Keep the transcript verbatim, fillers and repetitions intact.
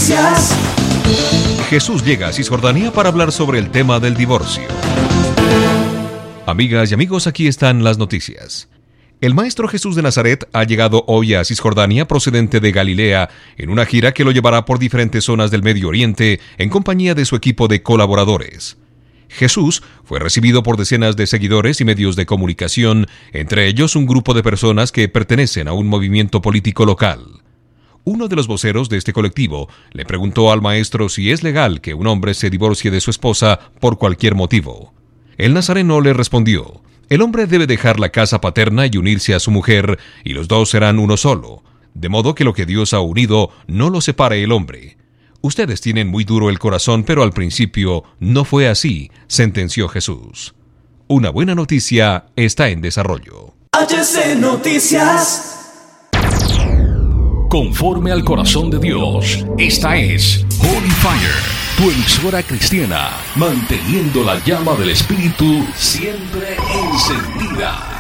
Noticias. Jesús llega a Cisjordania para hablar sobre el tema del divorcio. Amigas y amigos, aquí están las noticias. El Maestro Jesús de Nazaret ha llegado hoy a Cisjordania procedente de Galilea en una gira que lo llevará por diferentes zonas del Medio Oriente en compañía de su equipo de colaboradores. Jesús fue recibido por decenas de seguidores y medios de comunicación, entre ellos un grupo de personas que pertenecen a un movimiento político local. Uno de los voceros de este colectivo le preguntó al maestro si es legal que un hombre se divorcie de su esposa por cualquier motivo. El nazareno le respondió: el hombre debe dejar la casa paterna y unirse a su mujer, y los dos serán uno solo, de modo que lo que Dios ha unido no lo separe el hombre. Ustedes tienen muy duro el corazón, pero al principio no fue así, sentenció Jesús. Una buena noticia está en desarrollo. H C Noticias. Conforme al corazón de Dios, esta es Holy Fire, tu emisora cristiana, manteniendo la llama del Espíritu siempre encendida.